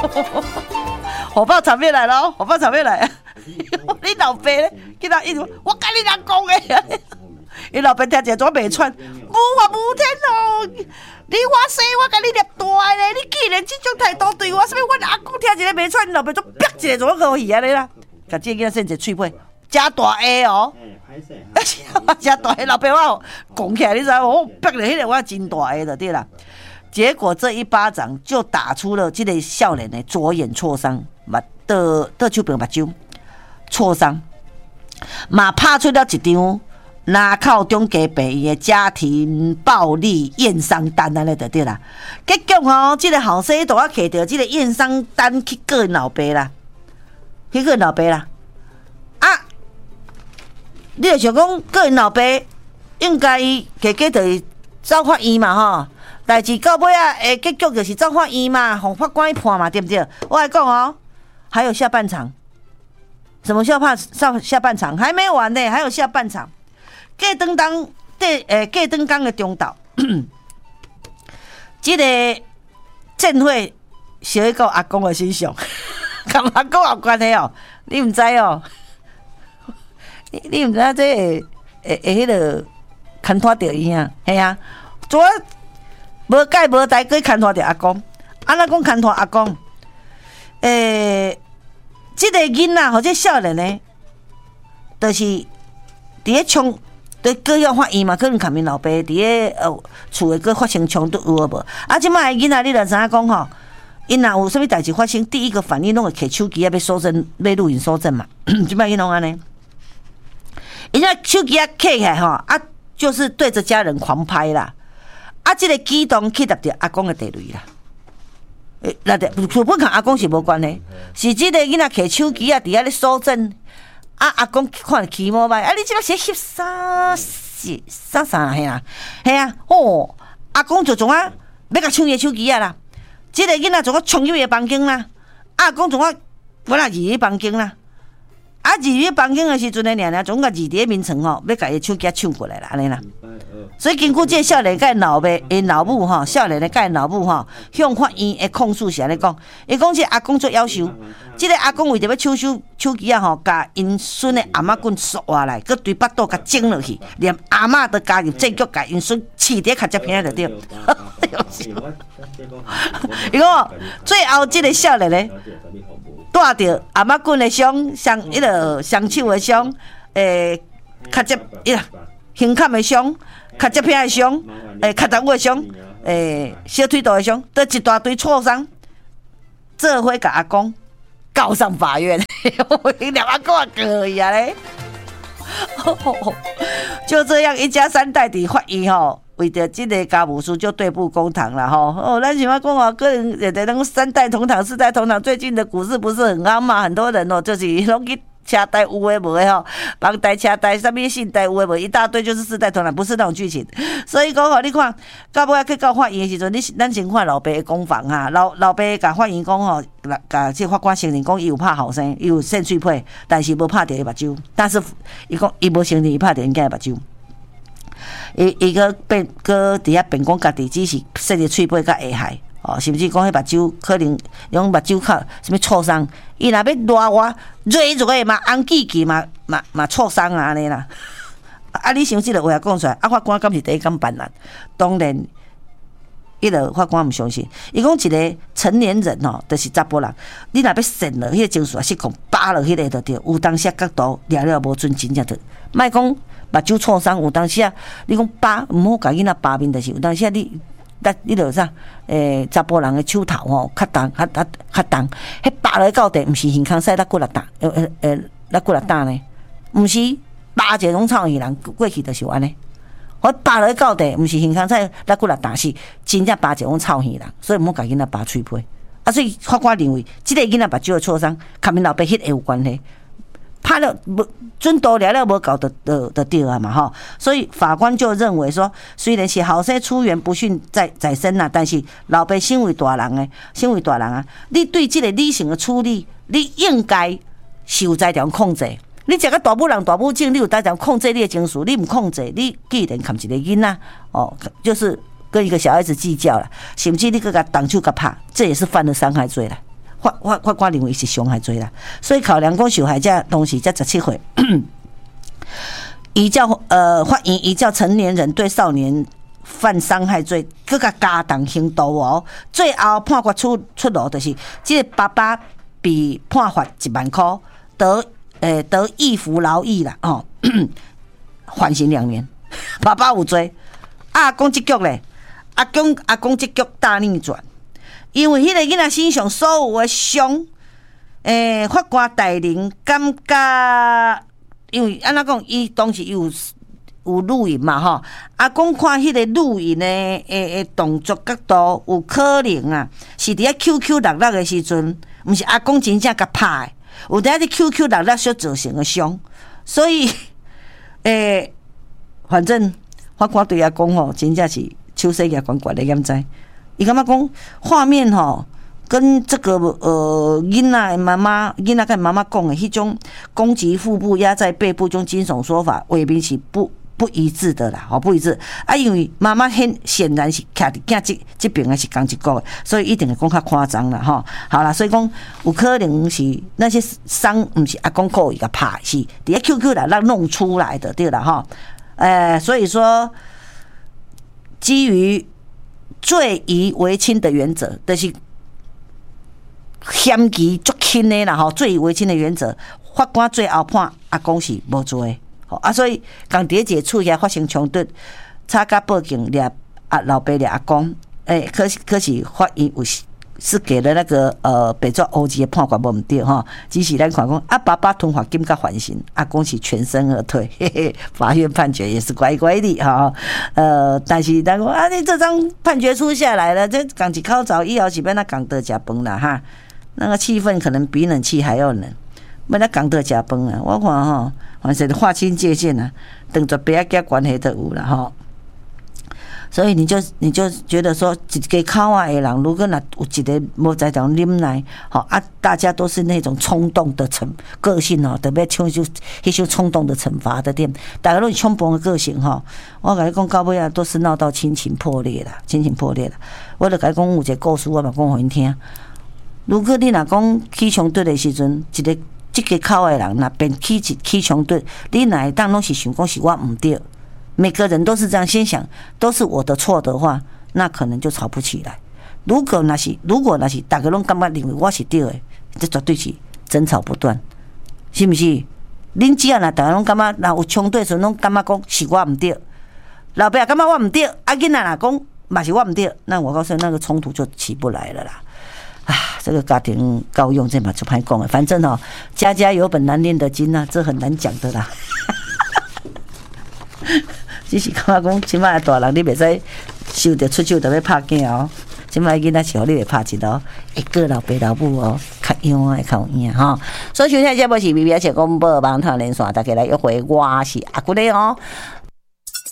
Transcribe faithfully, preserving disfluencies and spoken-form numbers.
火爆场面来了，火爆场面来了！你老爸咧，去他一直我跟你人讲的，伊老爸听一怎袂喘？无啊无天哦！你我生我甲你捏大咧，你既然这种态度对我，什么阮阿公听一个袂喘，老爸就啪一个怎么去安尼啦？甲这个囝生一个喙皮，加大下哦，加大下，老爸我讲起来，你知道我啪了迄个我真大下就对啦。结果这一巴掌就打出了这个少年的左眼挫伤，目倒倒手边目睭挫伤，嘛拍出了一张南口中家病院的家庭暴力验伤单安尼就对啦。结果哦，这个后生都要摕到这个验伤单去告因老爸啦，去告因老爸啦。啊，你就想讲告因老爸，应该加加就走法院嘛吼。代志到尾啊，诶，结局就是走法院嘛，互法官判嘛，对不对？我来讲哦，还有下半场，什么下半下下半场还没完呢，还有下半场。过灯当对诶，过灯刚的中岛，这个宴会是一个阿公的身上，跟阿公有关系哦，你唔知哦？你你唔知这会会会迄个牵拖到伊啊？系啊，昨。无解无代，佮牵拖着阿公。安怎讲牵拖阿公？诶、欸，即、這個囡仔或者少年呢，就是伫咧冲，对各要法院嘛，可能牵因老爸伫咧呃厝诶，佮发生冲突有无？啊，即摆囡仔你著知影讲吼，因若有啥物代志发生，第一个反应拢会摕手机啊，要搜证，要录影搜证嘛。即摆伊拢安尼，因为手机啊摕起来吼，啊，就是对着家人狂拍啦。啊，这个举动去达着阿公的地雷啦。诶，那的根本跟阿公是无关系，是这个囡仔摕手机啊，伫遐咧搜证。啊，阿公看起毛歹，啊，你即摆写翕啥是啥啥嘿啦，嘿啊，哦，阿公就从啊要甲抢伊手机啊啦。这个囡仔从啊冲入伊房间啦，阿公从啊我啦入伊房间啦。啊，入伊房间的时阵呢，娘娘总甲入伫眠床吼，要甲伊手机抢过来啦，安尼啦。所以根据这个少年甲老爸、因老母吼，少年的甲老母吼，向法院的控诉是安尼讲，伊讲这阿公做夭寿，这个阿公为着要抢手手机啊吼，甲因孙的阿嬷棍锁下来，佮对巴肚甲整落去，连阿嬷都加入证据，甲因孙饲伫卡只片就对。伊讲最后这个少年呢，带着阿嬷棍的伤，伤迄个双手的伤，诶，卡只伊啦。胸坎的伤、脚趾片的伤、诶，脚头的伤、诶，小腿肚的伤，都一大堆挫伤，这回甲阿公告上法院，连阿公也告伊啊咧。就这样，一家三代伫法院吼，为着这个家务事就对簿公堂了吼。哦，咱想要讲哦，个人也得能三代同堂、四代同堂。最近的股市不是很好嘛？很多人哦，就是拢去。车贷有诶无诶吼，房贷、车贷、啥物信贷有诶无，一大堆就是四代同堂，不是那种剧情。所以讲吼，你看到尾去到法院诶时阵，你咱先看老爸诶攻防啊，老老爸甲法院讲吼，甲即法官承认讲伊有拍后生，伊有扇喙皮，但是无拍着伊目睭。但是伊讲伊无承认伊拍着因囝诶目睭。伊伊个变个伫遐辩讲家己只是扇着喙皮甲下害。哦，甚至讲迄目睭可能用目睭靠什物挫伤，伊若要拉我瑞瑞嘛，红记记嘛嘛嘛挫伤啊安尼啦。啊，你想即个话讲出来，啊，法官敢是第一敢办案？当然，迄个法官毋相信。伊讲一个成年人吼，就是查甫人，你若要扇落迄个情绪失控，扒落迄个就对，有当时角度了了无准，真正着。莫讲目睭挫伤，有当时啊，你讲扒毋好甲囡仔扒面，就是有当时啊你。但你著啥？诶，查甫人诶手头吼较重，较较较重，迄扒落到地，毋是耳孔使拉骨力打，诶诶诶，拉骨力打呢？毋是扒一个拢臭耳人，过去就是安尼。我扒落到地，毋是耳孔使拉骨力打，是真正扒一个拢臭耳人，所以毋好甲囡仔扒喙皮。啊，所以法官认为，即、這個囡仔目睭诶挫伤，甲因老爸迄个有关系。拍了不准度了了无搞的的的对啊嘛哈，所以法官就认为说，虽然是后生出言不逊在在身啦，但是老爸身为大人诶，身为大人啊，你对这个理性的处理，你应该是有在条控制。你一个大母人大母精，你有在条控制你的情绪，你唔控制，你既然含一个囡仔哦，就是跟一个小孩子计较了，甚至你个甲动手甲拍，这也是犯了伤害罪了。 法法法官认为是伤害罪啦，所以考量讲受害者当时才十七岁，依照呃法院依照成年人对少年犯伤害罪，更加加重刑度哦。最后判决出出炉就是，这个爸爸被判罚一万块，得诶得易服劳役啦哦，缓刑两年。爸爸有罪，阿公这局咧，阿公阿公这局大逆转。因为迄个囡仔身上所有的伤，诶、欸，法官大人感觉，因为安怎讲，伊当时有有录影嘛吼，阿公看迄个录影的诶诶动作角度，有可能啊，是伫咧 Q Q 六六的时阵，毋是阿公真正甲拍的，有伫咧 Q Q 六六所造成的伤，所以诶、欸，反正法官对阿公吼，真正是手势也悬悬的，敢知？伊感觉讲画面吼，跟这个呃囡仔妈妈囡仔跟妈妈讲的迄种攻击腹部、压在背部种惊悚说法，未必是不不一致的啦，吼不一致啊，因为妈妈很显然是徛伫囝这这边的是讲一个，所以一定会讲较夸张啦，吼。好啦，所以讲有可能是那些伤，毋是阿公故意甲拍，是伫咧 Q Q 啦让弄出来的，对啦，吼。呃，所以说基于罪疑为轻的原则，就是嫌疑足轻的啦吼。罪疑为轻的原则，法官最后判阿公是无罪的，啊，所以刚伫一个厝遐发生冲突，吵甲报警掠啊老爸掠阿公，诶、欸，可是可是法院有是给了那个呃北抓欧级的判决无毋对哈，只是咱看讲啊爸爸吞罚金甲缓刑，阿公是全身而退，嘿嘿，法院判决也是乖乖的哈，呃，但是咱讲啊，你这张判决书下来了，这港一口罩以后是要那港得食饭啦哈，那个气氛可能比冷气还要冷，要那港得食饭啊，我看哈，反正划清界限啊，等着别个关系都有啦哈。所以你就你就觉得说，一个口啊的人，如果那有一个无在场啉奶，好啊，大家都是那种冲动的惩个性哦，特别像就迄种冲动的惩罚的点，大家都是冲动的个性哈。我跟你讲，到尾啊，都是闹到亲情破裂啦，亲情破裂啦。我就跟你讲有一个故事，我嘛讲互因听。如果你若讲起冲突的时阵，一个这个口的人若变起一起冲突，你哪会当拢是想讲是我唔对？每个人都是这样先想，都是我的错的话，那可能就吵不起来。如果那是，如果那是大家拢感觉认为我是对的，这绝对是争吵不断，是不是？恁只要那大家拢感觉，那有冲突的时候，拢感觉讲是我唔对，老爸感觉我唔对，啊囡仔若讲嘛是我唔对，那我告诉你，那个冲突就起不来了啦。啊，这个家庭教育这嘛就歹讲了，反正哦，家家有本难念的经啊，这很难讲的啦。只是感觉讲，即摆大人你袂使受着出手就要拍囝哦。即摆囡仔是互你会拍一道，会过老爸老母哦，较勇啊，会较有影吼。所以收听节目是 B B S 广播网台连线，大家来约会，我是阿姑嘞哦。